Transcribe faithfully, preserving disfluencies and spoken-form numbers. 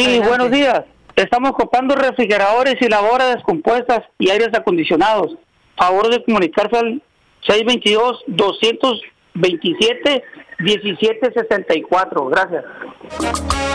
Sí, Adelante. buenos días. Estamos comprando refrigeradores y lavadoras descompuestas y aires acondicionados. Favor de comunicarse al seis dos dos, dos dos siete, uno siete seis cuatro. Gracias.